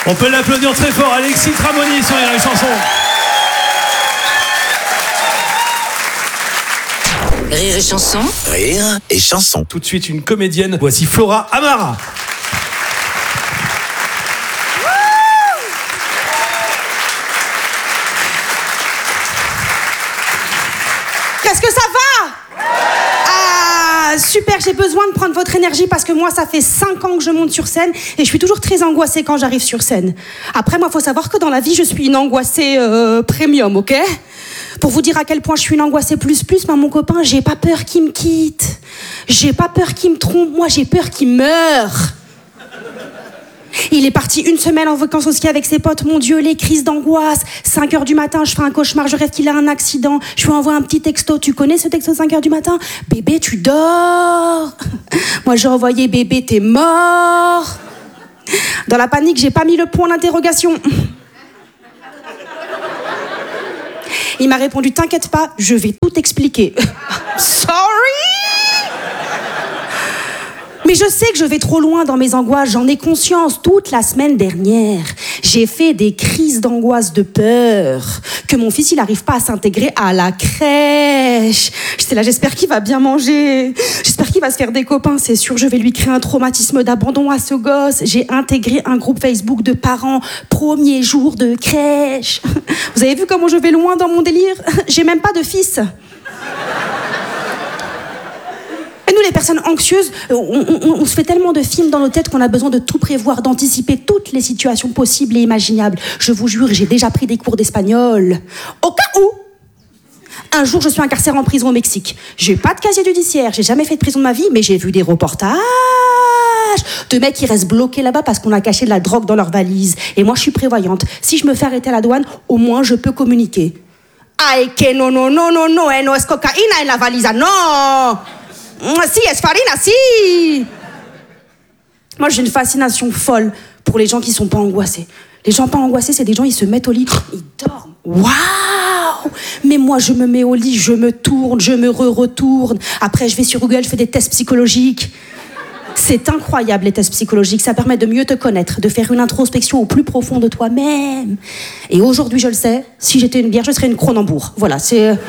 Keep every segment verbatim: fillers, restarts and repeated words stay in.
On peut l'applaudir très fort, Alexis Tramoni sur Rire et Chanson. Rire et Chanson. Rire et Chanson. Tout de suite, une comédienne. Voici Flora Amara. Qu'est-ce que ça va? Ah, super, j'ai besoin de prendre votre énergie parce que moi, ça fait cinq ans que je monte sur scène et je suis toujours très angoissée quand j'arrive sur scène. Après, moi, il faut savoir que dans la vie, je suis une angoissée euh, premium, ok? Pour vous dire à quel point je suis une angoissée plus plus, moi, mon copain, j'ai pas peur qu'il me quitte. J'ai pas peur qu'il me trompe. Moi, j'ai peur qu'il meure. Il est parti une semaine en vacances au ski avec ses potes. Mon Dieu, les crises d'angoisse. cinq heures du matin, je fais un cauchemar, je rêve qu'il a un accident. Je lui envoie un petit texto. Tu connais ce texto de cinq heures du matin? Bébé, tu dors. Moi, j'ai envoyé bébé, t'es mort. Dans la panique, j'ai pas mis le point d'interrogation. Il m'a répondu, t'inquiète pas, je vais tout expliquer. Sorry! Mais je sais que je vais trop loin dans mes angoisses, j'en ai conscience. Toute la semaine dernière, j'ai fait des crises d'angoisse de peur que mon fils, il n'arrive pas à s'intégrer à la crèche. J'étais là, j'espère qu'il va bien manger. J'espère qu'il va se faire des copains, c'est sûr. Je vais lui créer un traumatisme d'abandon à ce gosse. J'ai intégré un groupe Facebook de parents, premier jour de crèche. Vous avez vu comment je vais loin dans mon délire? J'ai même pas de fils. Et nous, les personnes anxieuses, on, on, on se fait tellement de films dans nos têtes qu'on a besoin de tout prévoir, d'anticiper toutes les situations possibles et imaginables. Je vous jure, j'ai déjà pris des cours d'espagnol. Au cas où, un jour, je suis incarcérée en prison au Mexique. J'ai pas de casier judiciaire, j'ai jamais fait de prison de ma vie, mais j'ai vu des reportages de mecs qui restent bloqués là-bas parce qu'on a caché de la drogue dans leur valise. Et moi, je suis prévoyante. Si je me fais arrêter à la douane, au moins, je peux communiquer. Ay, que no, no, no, no, no, eh, no es cocaïna en la valise, non! Si, es farina, si. Moi, j'ai une fascination folle pour les gens qui sont pas angoissés. Les gens pas angoissés, c'est des gens, ils se mettent au lit, ils dorment. Waouh! Mais moi, je me mets au lit, je me tourne, je me re-retourne. Après, je vais sur Google, je fais des tests psychologiques. C'est incroyable, les tests psychologiques. Ça permet de mieux te connaître, de faire une introspection au plus profond de toi-même. Et aujourd'hui, je le sais, si j'étais une bière, je serais une Cronenbourg. Voilà, c'est...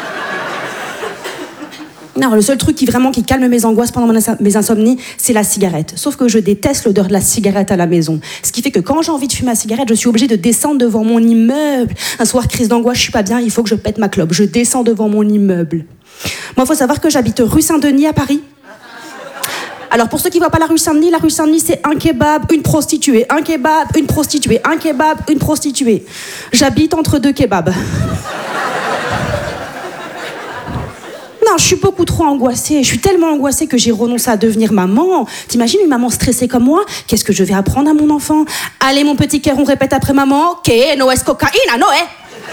Non, le seul truc qui vraiment qui calme mes angoisses pendant mes insomnies, c'est la cigarette. Sauf que je déteste l'odeur de la cigarette à la maison. Ce qui fait que quand j'ai envie de fumer ma cigarette, je suis obligée de descendre devant mon immeuble. Un soir, crise d'angoisse, je suis pas bien, il faut que je pète ma clope. Je descends devant mon immeuble. Moi, il faut savoir que j'habite rue Saint-Denis à Paris. Alors, pour ceux qui ne voient pas la rue Saint-Denis, la rue Saint-Denis, c'est un kebab, une prostituée. Un kebab, une prostituée. Un kebab, une prostituée. J'habite entre deux kebabs. Non, je suis beaucoup trop angoissée. Je suis tellement angoissée que j'ai renoncé à devenir maman. T'imagines une maman stressée comme moi? Qu'est-ce que je vais apprendre à mon enfant? Allez, mon petit cœur, on répète après maman. Que no es cocaïna, no eh?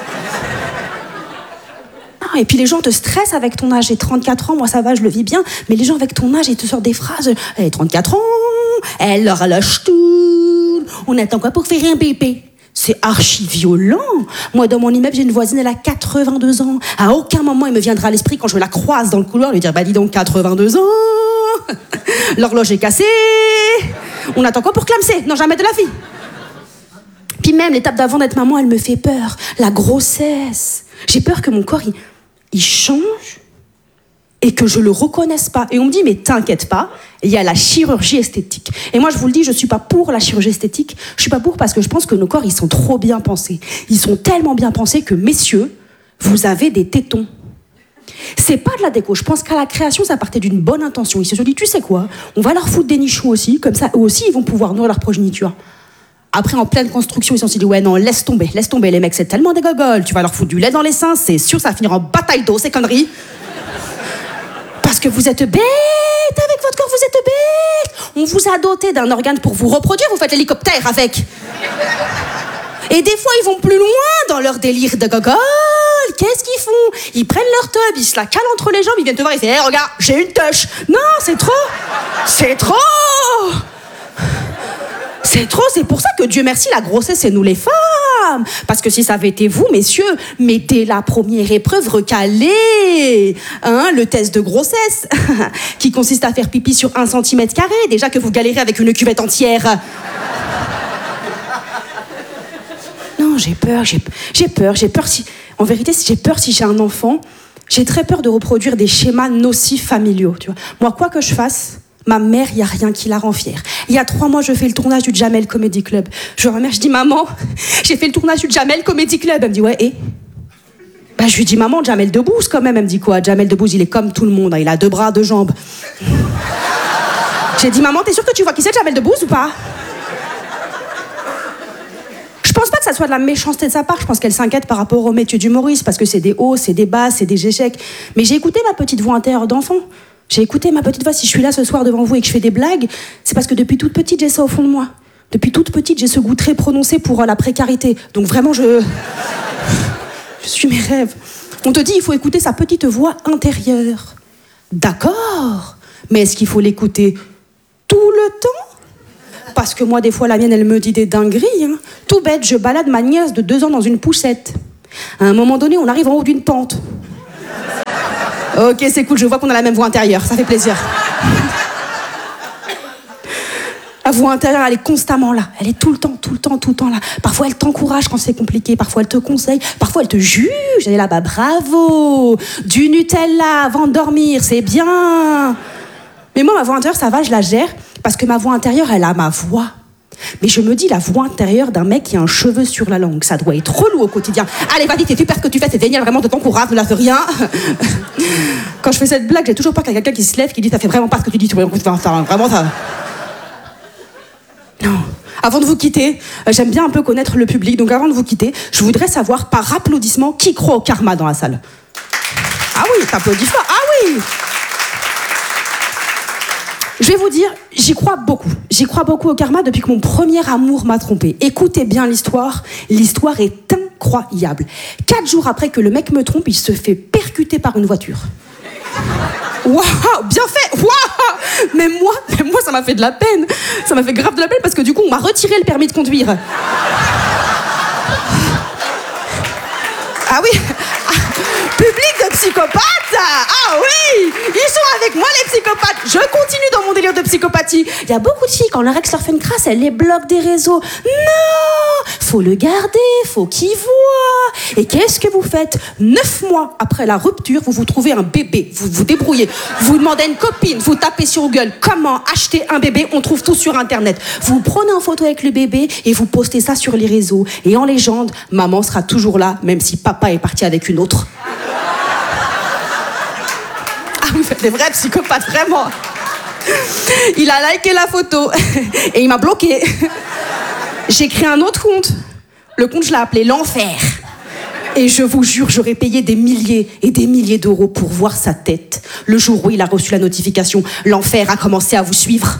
Ah, et puis les gens te stressent avec ton âge. J'ai trente-quatre ans, moi ça va, je le vis bien. Mais les gens avec ton âge, ils te sortent des phrases. Elle a trente-quatre ans, elle leur lâche tout. On attend quoi pour faire un bébé? C'est archi violent. Moi, dans mon immeuble, j'ai une voisine, elle a quatre-vingt-deux ans. À aucun moment, il me viendra à l'esprit, quand je la croise dans le couloir, lui dire, bah dis donc, quatre-vingt-deux ans. L'horloge est cassée. On attend quoi pour clamser? Non, jamais de la vie. Puis même, l'étape d'avant d'être maman, elle me fait peur. La grossesse. J'ai peur que mon corps, il, il change et que je le reconnaisse pas. Et on me dit, mais t'inquiète pas, il y a la chirurgie esthétique. Et moi, je vous le dis, je suis pas pour la chirurgie esthétique. Je suis pas pour parce que je pense que nos corps, ils sont trop bien pensés. Ils sont tellement bien pensés que, messieurs, vous avez des tétons. C'est pas de la déco. Je pense qu'à la création, ça partait d'une bonne intention. Ils se sont dit, tu sais quoi, on va leur foutre des nichons aussi, comme ça, eux aussi, ils vont pouvoir nourrir leur progéniture. Après, en pleine construction, ils se sont dit, ouais, non, laisse tomber, laisse tomber, les mecs, c'est tellement des gogoles. Tu vas leur foutre du lait dans les seins, c'est sûr, ça va finir en bataille d'eau, ces conneries. Parce que vous êtes bête, avec votre corps, vous êtes bête. On vous a doté d'un organe pour vous reproduire, vous faites l'hélicoptère avec. Et des fois, ils vont plus loin dans leur délire de gogol. Qu'est-ce qu'ils font? Ils prennent leur tub, ils se la calent entre les jambes, ils viennent te voir, ils disent, hé, hey, regarde, j'ai une touche. Non, c'est trop. C'est trop. C'est trop, c'est pour ça que Dieu merci, la grossesse, c'est nous les femmes. Parce que si ça avait été vous, messieurs, mettez la première épreuve recalée. Hein, le test de grossesse, qui consiste à faire pipi sur un centimètre carré. Déjà que vous galérez avec une cuvette entière. Non, j'ai peur, j'ai, j'ai peur, j'ai peur si... En vérité, si j'ai peur si j'ai un enfant, j'ai très peur de reproduire des schémas nocifs familiaux, tu vois. Moi, quoi que je fasse, ma mère, il n'y a rien qui la rend fière. Il y a trois mois, je fais le tournage du Jamel Comedy Club. Je vois ma mère, je dis, maman, j'ai fait le tournage du Jamel Comedy Club. Elle me dit, ouais, et bah, je lui dis, maman, Jamel Debbouze, quand même. Elle me dit, quoi? Jamel Debbouze, il est comme tout le monde, hein. Il a deux bras, deux jambes. J'ai dit, maman, t'es sûre que tu vois qui c'est, Jamel Debbouze, ou pas? Je pense pas que ça soit de la méchanceté de sa part. Je pense qu'elle s'inquiète par rapport au métier d'humoriste, parce que c'est des hauts, c'est des bas, c'est des échecs. Mais j'ai écouté ma petite voix intérieure d'enfant. J'ai écouté ma petite voix. Si je suis là ce soir devant vous et que je fais des blagues, c'est parce que depuis toute petite, j'ai ça au fond de moi. Depuis toute petite, j'ai ce goût très prononcé pour euh, la précarité. Donc vraiment, je... je suis mes rêves. On te dit, il faut écouter sa petite voix intérieure. D'accord. Mais est-ce qu'il faut l'écouter tout le temps? Parce que moi, des fois, la mienne, elle me dit des dingueries. Hein. Tout bête, je balade ma nièce de deux ans dans une poussette. À un moment donné, on arrive en haut d'une pente. Ok, c'est cool, je vois qu'on a la même voix intérieure, ça fait plaisir. La voix intérieure, elle est constamment là. Elle est tout le temps, tout le temps, tout le temps là. Parfois, elle t'encourage quand c'est compliqué. Parfois, elle te conseille. Parfois, elle te juge. Elle est là-bas, bravo. Du Nutella avant de dormir, c'est bien. Mais moi, ma voix intérieure, ça va, je la gère. Parce que ma voix intérieure, elle a ma voix. Mais je me dis, la voix intérieure d'un mec qui a un cheveu sur la langue, ça doit être relou au quotidien. Allez, vas-y, c'est super ce que tu fais, c'est génial, vraiment, de t'encourage, ne la fais rien. Quand je fais cette blague, j'ai toujours peur qu'il y ait quelqu'un qui se lève, qui dit, ça fait vraiment pas ce que tu dis, tu vois, vraiment, ça... Non. Avant de vous quitter, j'aime bien un peu connaître le public, donc avant de vous quitter, je voudrais savoir, par applaudissement, qui croit au karma dans la salle? Ah oui, t'applaudis fort, ah oui! Je vais vous dire, j'y crois beaucoup. J'y crois beaucoup au karma depuis que mon premier amour m'a trompé. Écoutez bien l'histoire. L'histoire est incroyable. Quatre jours après que le mec me trompe, il se fait percuter par une voiture. Waouh, bien fait. Waouh. Mais moi, mais moi, ça m'a fait de la peine. Ça m'a fait grave de la peine parce que du coup, on m'a retiré le permis de conduire. Ah oui. Public de psychopathes. Ah oui, ils sont avec moi les psychopathes. Je continue dans mon délire de psychopathie. Il y a beaucoup de filles, quand leur ex leur fait une crasse, elles les bloquent des réseaux. Non, faut le garder, faut qu'il voit. Et qu'est-ce que vous faites? Neuf mois après la rupture, vous vous trouvez un bébé, vous vous débrouillez, vous demandez à une copine, vous tapez sur Google comment acheter un bébé, on trouve tout sur internet. Vous prenez en photo avec le bébé et vous postez ça sur les réseaux. Et en légende, maman sera toujours là, même si papa est parti avec une autre. Ah, vous faites des vrais psychopathes, vraiment. Il a liké la photo et il m'a bloqué. J'ai créé un autre compte. Le compte, je l'ai appelé l'enfer. Et je vous jure, j'aurais payé des milliers et des milliers d'euros pour voir sa tête. Le jour où il a reçu la notification, l'enfer a commencé à vous suivre.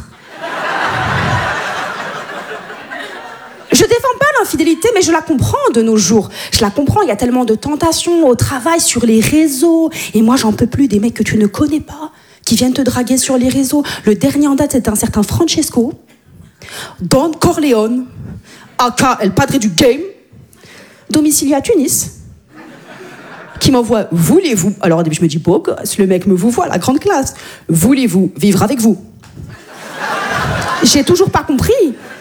Je défends pas l'infidélité, mais je la comprends de nos jours. Je la comprends, il y a tellement de tentations au travail, sur les réseaux. Et moi, j'en peux plus des mecs que tu ne connais pas, qui viennent te draguer sur les réseaux. Le dernier en date, c'était un certain Francesco, Don Corleone, aka El Padre du Game, domicilié à Tunis, qui m'envoie « Voulez-vous » Alors au début, je me dis « Beau gosse, le mec me vous voit, la grande classe. Voulez-vous vivre avec vous ?» J'ai toujours pas compris.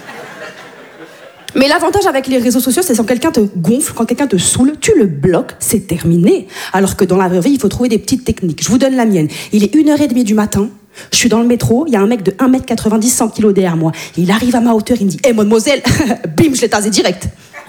Mais l'avantage avec les réseaux sociaux, c'est quand quelqu'un te gonfle, quand quelqu'un te saoule, tu le bloques, c'est terminé. Alors que dans la vraie vie, il faut trouver des petites techniques. Je vous donne la mienne. Il est une heure trente du matin, je suis dans le métro, il y a un mec de un mètre quatre-vingt-dix, cent kilos derrière moi. Il arrive à ma hauteur, il me dit « Hé, hey, mademoiselle !» Bim, je l'ai tasé direct.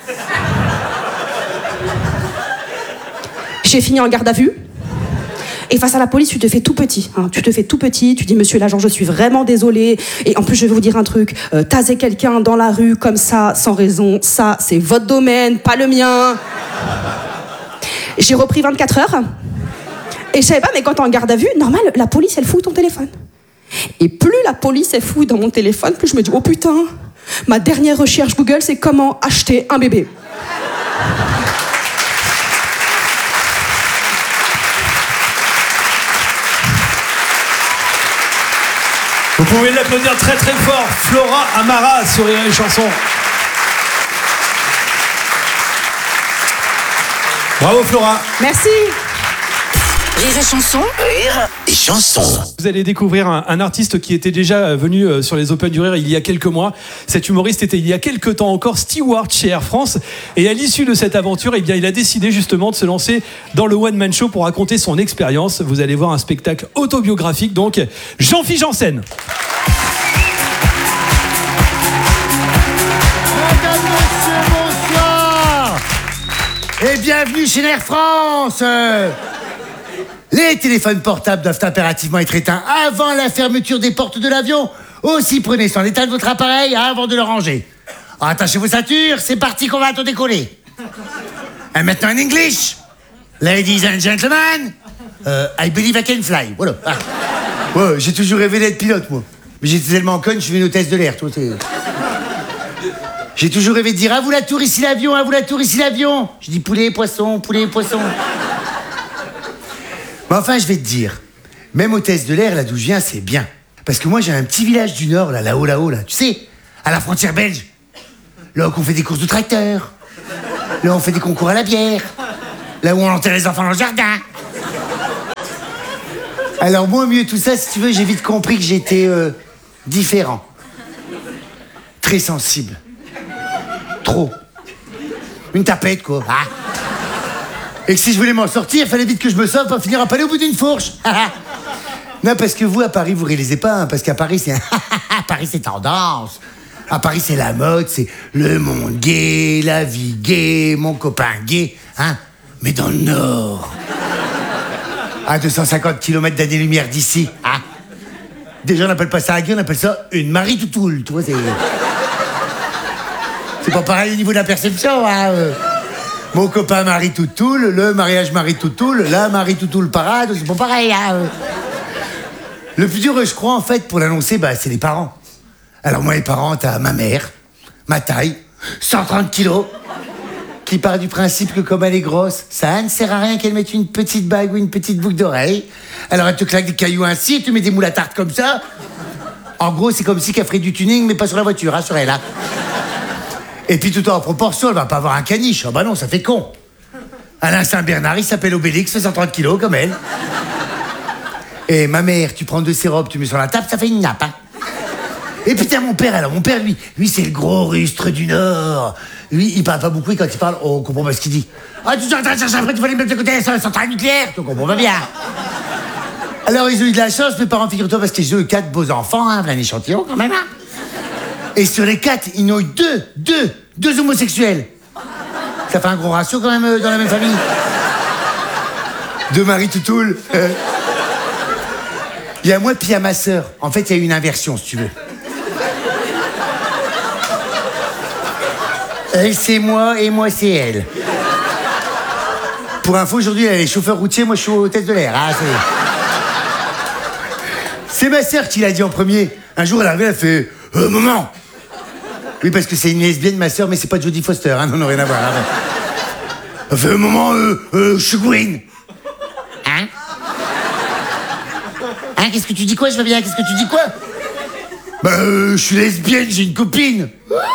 J'ai fini en garde à vue. Et face à la police, tu te fais tout petit. Hein. Tu te fais tout petit, tu dis « Monsieur l'agent, je suis vraiment désolé. Et en plus, je vais vous dire un truc. Euh, taser quelqu'un dans la rue comme ça, sans raison, ça, c'est votre domaine, pas le mien. » J'ai repris vingt-quatre heures. Et je savais pas, mais quand t'es en garde à vue, normal, la police, elle fouille ton téléphone. Et plus la police, elle fouille dans mon téléphone, plus je me dis « Oh putain, ma dernière recherche Google, c'est comment acheter un bébé. » Vous pouvez l'applaudir très très fort, Flora Amara sur Rire et Chanson. Bravo Flora. Merci. Rire et chanson. Rire et chanson. Vous allez découvrir un, un artiste qui était déjà venu euh, sur les Open du Rire il y a quelques mois. Cet humoriste était il y a quelques temps encore steward chez Air France. Et à l'issue de cette aventure, eh bien, il a décidé justement de se lancer dans le One Man Show pour raconter son expérience. Vous allez voir un spectacle autobiographique, donc Jean-Philippe Janssen. Et bienvenue chez Air France. euh, Les téléphones portables doivent impérativement être éteints avant la fermeture des portes de l'avion. Aussi, prenez soin d'éteindre votre appareil avant de le ranger. Attachez vos ceintures, c'est parti qu'on va tout décoller. Et maintenant en English. Ladies and gentlemen, euh, I believe I can fly. Voilà. Ah. Ouais, j'ai toujours rêvé d'être pilote, moi. Mais j'étais tellement conne, je suis une hôtesse de l'air, toi, c'est... J'ai toujours rêvé de dire « À vous la tour, ici l'avion, à vous la tour, ici l'avion !» Je dis « Poulet, poisson, poulet, poisson !» Mais enfin, je vais te dire, même hôtesse de l'air, là d'où je viens, c'est bien. Parce que moi, j'ai un petit village du Nord, là, là-haut, là-haut, là, tu sais, à la frontière belge. Là où on fait des courses de tracteurs. Là où on fait des concours à la bière. Là où on enterre les enfants dans le jardin. Alors moi, au milieu de tout ça, si tu veux, j'ai vite compris que j'étais euh, différent. Très sensible. Trop. Une tapette, quoi. Ah. Et que si je voulais m'en sortir, il fallait vite que je me sauve pour finir à palais au bout d'une fourche. Non, parce que vous, à Paris, vous réalisez pas, hein, parce qu'à Paris, c'est... à Paris, c'est tendance. À Paris, c'est la mode, c'est le monde gay, la vie gay, mon copain gay, hein. Mais dans le Nord, à deux cent cinquante kilomètres d'année-lumière d'ici, hein. Déjà, on n'appelle pas ça un gay, on appelle ça une Marie Toutoule, tu vois, c'est... C'est pas pareil au niveau de la perception, hein. Euh, mon copain Marie Toutoule, le mariage Marie Toutoule, la Marie Toutoule parade, c'est pas pareil, hein. Euh. Le plus dur, je crois, en fait, pour l'annoncer, bah, c'est les parents. Alors moi, les parents, t'as ma mère, ma taille, cent trente kilos, qui part du principe que comme elle est grosse, ça ne sert à rien qu'elle mette une petite bague ou une petite boucle d'oreille. Alors elle te claque des cailloux ainsi, et tu mets des moules à tarte comme ça. En gros, c'est comme si qu'elle ferait du tuning, mais pas sur la voiture, hein, sur elle, hein. Et puis tout en proportion, elle va pas avoir un caniche. Ah bah non, ça fait con. Alain Saint-Bernard, il s'appelle Obélix, fait cent trente kilos comme elle. Et ma mère, tu prends de ses robes, tu mets sur la table, ça fait une nappe, hein. Et puis t'as mon père, alors mon père, lui, lui c'est le gros rustre du Nord. Lui, il parle pas beaucoup et quand il parle, on comprend pas ce qu'il dit. Ah, tu es en train de chercher après, tu vas aller mettre de côté sur la centrale nucléaire, tu comprends pas bien. Alors ils ont eu de la chance, mes parents, figure-toi, parce qu'ils ont eu quatre beaux enfants, hein, un échantillon quand même, hein. Et sur les quatre, ils n'ont eu deux, deux, deux homosexuels. Ça fait un gros ratio quand même euh, dans la même famille. Deux Marie Toutoule. Euh. Il y a moi puis il y a ma sœur. En fait, il y a eu une inversion, si tu veux. Elle, c'est moi et moi, c'est elle. Pour info, aujourd'hui, elle est chauffeur routier, moi, je suis hôtesse de l'air. Hein, c'est... c'est ma sœur qui l'a dit en premier. Un jour, elle est arrivée, elle fait euh, « Maman !» Oui, parce que c'est une lesbienne, ma sœur, mais c'est pas Jodie Foster, hein, non, non, rien à voir. Hein. Elle fait « Maman, euh, euh, je suis Gwyn. » Hein? Hein, qu'est-ce que tu dis quoi? Je vais bien, qu'est-ce que tu dis quoi? Bah, euh, je suis lesbienne, j'ai une copine.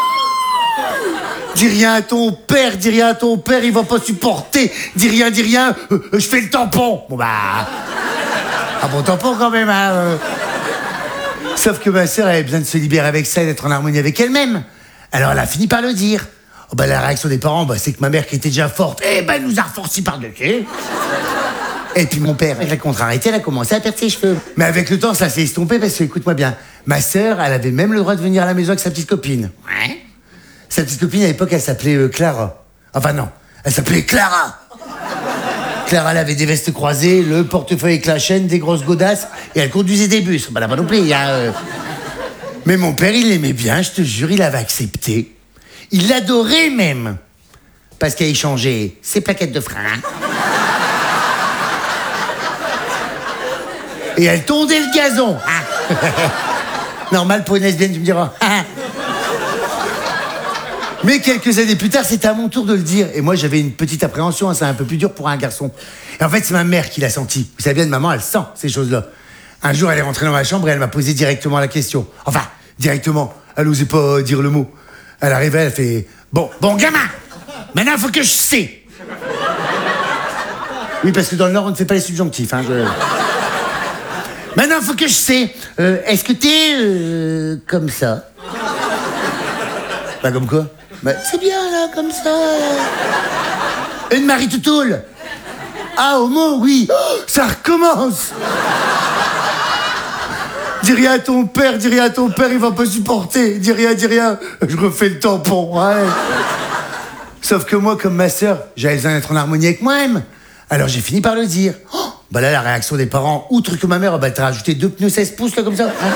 Dis rien à ton père, dis rien à ton père, il va pas supporter. Dis rien, dis rien, euh, je fais le tampon. Bon bah... Un bon tampon quand même, hein. Euh. Sauf que ma sœur avait besoin de se libérer avec ça et d'être en harmonie avec elle-même. Alors elle a fini par le dire. Oh bah, la réaction des parents, bah, c'est que ma mère qui était déjà forte, eh ben, nous a reforci par-dessus. Et puis mon père, avec la contrariété, elle a commencé à perdre ses cheveux. Mais avec le temps, ça s'est estompé parce que, écoute-moi bien, ma sœur, elle avait même le droit de venir à la maison avec sa petite copine. Ouais. Sa petite copine, à l'époque, elle s'appelait euh, Clara. Enfin non, elle s'appelait Clara. Clara, elle avait des vestes croisées, le portefeuille avec la chaîne, des grosses godasses, et elle conduisait des bus. Bah là, pas non plus, hein, euh... Mais mon père, il l'aimait bien, je te jure, il avait accepté. Il l'adorait même. Parce qu'elle échangeait ses plaquettes de frein. Et elle tondait le gazon. Ah. Normal pour une lesbienne, tu me diras. Mais quelques années plus tard, c'était à mon tour de le dire. Et moi, j'avais une petite appréhension, hein, c'est un peu plus dur pour un garçon. Et en fait, c'est ma mère qui l'a senti. Vous savez bien, maman, elle sent ces choses-là. Un jour, elle est rentrée dans ma chambre et elle m'a posé directement la question. Enfin, directement. Elle osait pas dire le mot. Elle arrivait, elle fait... Bon, bon, gamin, maintenant, il faut que je sais. Oui, parce que dans le Nord, on ne fait pas les subjonctifs. Hein, je... Maintenant, faut que je sais. Euh, est-ce que t'es euh, comme ça? Bah, comme quoi? Bah, c'est bien, là, comme ça. Une Marie Toutoule. Ah, homo, oui. Oh, ça recommence. Dis rien à ton père, dis rien à ton père, il va pas supporter. Dis rien, dis rien. Je refais le tampon, ouais. Sauf que moi, comme ma sœur, j'avais besoin d'être en harmonie avec moi-même. Alors j'ai fini par le dire. Oh, bah là, la réaction des parents, outre que ma mère, bah, elle t'a rajouté deux pneus seize pouces, là, comme ça. Hein.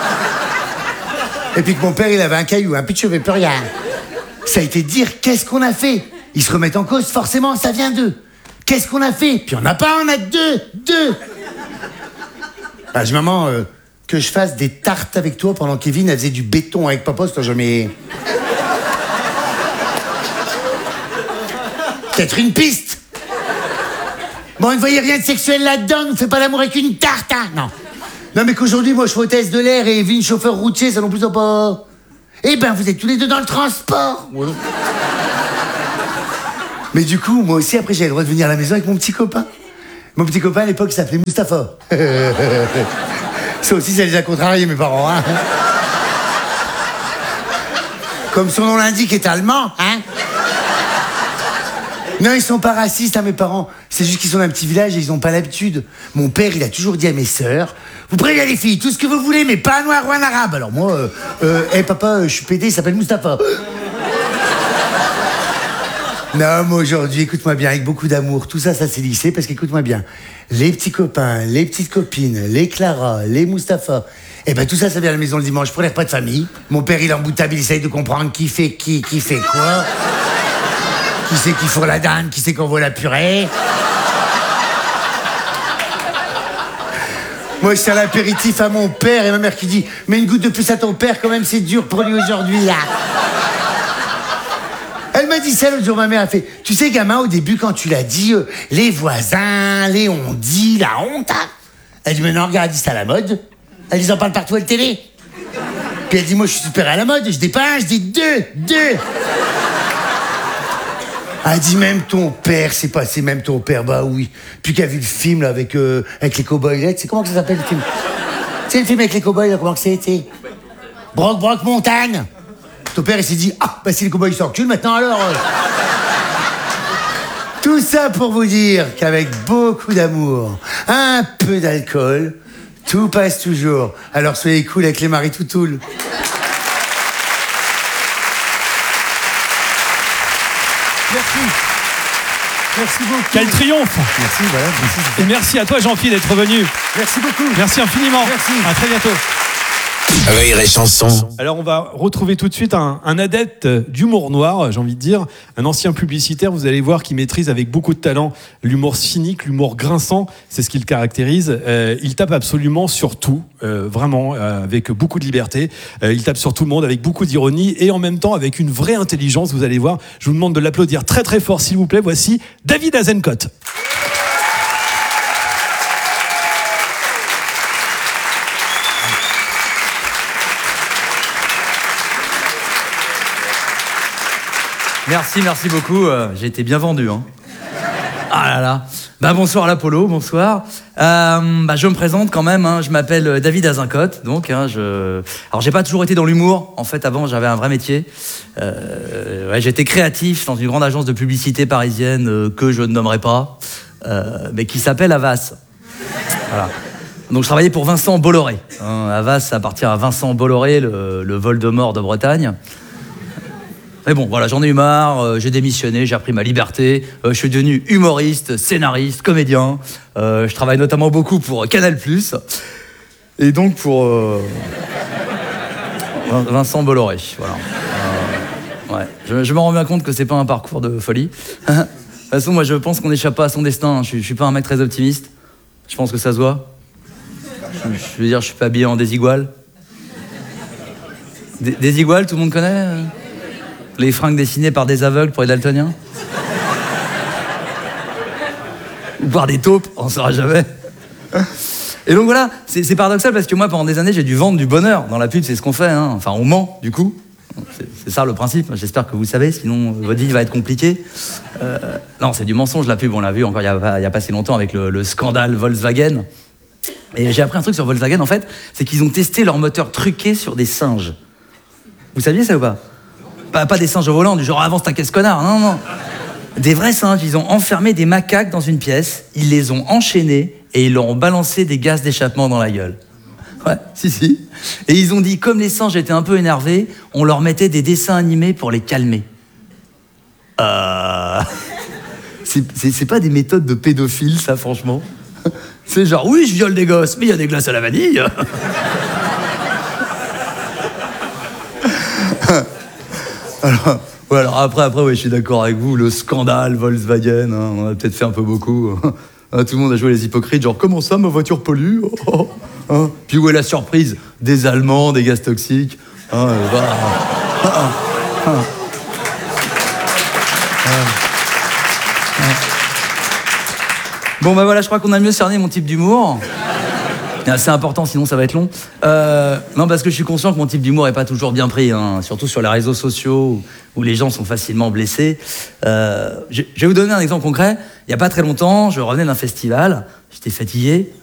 Et puis que mon père, il avait un caillou, un pitch, je plus rien. Ça a été dire, qu'est-ce qu'on a fait? Ils se remettent en cause, forcément, ça vient d'eux. Qu'est-ce qu'on a fait? Puis on n'a pas, on a deux, deux. Bah, je maman, euh, que je fasse des tartes avec toi pendant que Kevin, elle faisait du béton avec papa, c'est jamais... Peut-être une piste. Bon, ne voyez rien de sexuel là-dedans, ne fais pas l'amour avec une tarte, hein. Non. Non, mais qu'aujourd'hui, moi, je fais hôtesse de l'air et Vin, chauffeur routier, ça non plus, ça pas... Eh ben, vous êtes tous les deux dans le transport. Ouais. Mais du coup, moi aussi, après, j'avais le droit de venir à la maison avec mon petit copain. Mon petit copain, à l'époque, il s'appelait Mustapha. Ça aussi, ça les a contrariés, mes parents, hein. Comme son nom l'indique, est allemand, hein. Non, ils sont pas racistes, hein, mes parents. C'est juste qu'ils sont d'un petit village et ils ont pas l'habitude. Mon père, il a toujours dit à mes sœurs, vous prévenez les filles, tout ce que vous voulez, mais pas un noir ou un arabe. Alors moi, euh, euh, hey, papa, euh, je suis pédé, il s'appelle Mustapha. Non, moi aujourd'hui, écoute-moi bien, avec beaucoup d'amour, tout ça, ça s'est lissé, parce qu'écoute-moi bien, les petits copains, les petites copines, les Clara, les Mustapha, eh ben tout ça, ça vient à la maison le dimanche pour les repas de famille. Mon père, il est emboutable, il essaye de comprendre qui fait qui, qui fait quoi. Qui c'est qui fourre la dinde, qui c'est qu'on voit la purée. Moi, je sers l'apéritif à mon père et ma mère qui dit « Mais une goutte de plus à ton père, quand même, c'est dur pour lui aujourd'hui, là. » Elle m'a dit ça l'autre jour, ma mère a fait « Tu sais, gamin, au début, quand tu l'as dit, euh, les voisins, les on-dit, la honte, hein. » Elle dit « Mais non, regarde, elle dit c'est à la mode. Elle dit « Ils en parlent partout à la télé. » Puis elle dit « Moi, je suis super à la mode, je dis pas un, je dis deux, deux. » Elle dit même ton père, c'est passé même ton père, bah oui. Puis qu'elle a vu le film là avec, euh, avec les cow-boys, là, c'est comment que ça s'appelle le film? C'est le film avec les cow-boys, là, comment que ça a été? Broc, broc, montagne. Ton père, il s'est dit, ah, bah si les cow-boys s'enculent maintenant alors. Euh... Tout ça pour vous dire qu'avec beaucoup d'amour, un peu d'alcool, tout passe toujours. Alors soyez cool avec les Marie Toutoule. Merci. Merci beaucoup. Quel triomphe. Merci, voilà. Merci. Et merci à toi, Jean-Philippe, d'être venu. Merci beaucoup. Merci infiniment. Merci. À très bientôt. Rire et chanson. Alors on va retrouver tout de suite un, un adepte d'humour noir, j'ai envie de dire, un ancien publicitaire, vous allez voir, qui maîtrise avec beaucoup de talent l'humour cynique, l'humour grinçant, c'est ce qui le caractérise. Euh, il tape absolument sur tout, euh, vraiment, euh, avec beaucoup de liberté. Euh, il tape sur tout le monde avec beaucoup d'ironie et en même temps avec une vraie intelligence, vous allez voir. Je vous demande de l'applaudir très très fort s'il vous plaît. Voici David Azencott. Merci, merci beaucoup. Euh, j'ai été bien vendu. Hein. Ah là là. Bah, bonsoir l'Apollo, bonsoir. Euh, bah, je me présente quand même. Hein. Je m'appelle David Azencott. Donc, hein, je... Alors, j'ai pas toujours été dans l'humour. En fait, avant, j'avais un vrai métier. Euh, ouais, j'étais créatif dans une grande agence de publicité parisienne euh, que je ne nommerai pas, euh, mais qui s'appelle Havas. Voilà. Donc, je travaillais pour Vincent Bolloré. Hein. Havas, ça appartient à Vincent Bolloré, le, le Voldemort de Bretagne. Mais bon, voilà, j'en ai eu marre, euh, j'ai démissionné, j'ai repris ma liberté, euh, je suis devenu humoriste, scénariste, comédien, euh, je travaille notamment beaucoup pour Canal plus, et donc pour euh, Vincent Bolloré, voilà. Euh, ouais. Je, je me rends bien compte que c'est pas un parcours de folie. De toute façon, moi je pense qu'on n'échappe pas à son destin, je, je suis pas un mec très optimiste, je pense que ça se voit. Je, je veux dire, je suis pas habillé en désigual. Des, désigual, tout le monde connaît euh les fringues dessinées par des aveugles pour les daltoniens? Ou par des taupes, on ne saura jamais. Et donc voilà, c'est, c'est paradoxal parce que moi, pendant des années, j'ai dû vendre du bonheur. Dans la pub, c'est ce qu'on fait, hein. Enfin, on ment, du coup. C'est, c'est ça le principe, j'espère que vous savez, sinon votre vie va être compliquée. Euh, non, c'est du mensonge, la pub, on l'a vu encore il n'y a, a pas si longtemps avec le, le scandale Volkswagen. Et j'ai appris un truc sur Volkswagen, en fait, c'est qu'ils ont testé leur moteur truqué sur des singes. Vous saviez ça ou pas? Pas, pas des singes au volant, du genre avance ta caisse connard, non, non. Des vrais singes, ils ont enfermé des macaques dans une pièce, ils les ont enchaînés et ils leur ont balancé des gaz d'échappement dans la gueule. Ouais, si, si. Et ils ont dit, comme les singes étaient un peu énervés, on leur mettait des dessins animés pour les calmer. Euh... C'est, c'est, c'est pas des méthodes de pédophiles, ça, franchement. C'est genre, oui, je viole des gosses, mais il y a des glaces à la vanille. alors, ouais, alors après, après ouais, je suis d'accord avec vous, le scandale Volkswagen, hein, on a peut-être fait un peu beaucoup. Tout le monde a joué les hypocrites, genre, comment ça, ma voiture pollue? Oh, hein. Puis où est la surprise? Des Allemands, des gaz toxiques. Hein, euh, bah, ah, ah, ah. Bon, bah voilà, je crois qu'on a mieux cerné mon type d'humour. C'est assez important, sinon ça va être long. Euh, non, parce que je suis conscient que mon type d'humour n'est pas toujours bien pris, hein, surtout sur les réseaux sociaux où les gens sont facilement blessés. Euh, je, je vais vous donner un exemple concret. Il n'y a pas très longtemps, je revenais d'un festival, j'étais fatigué.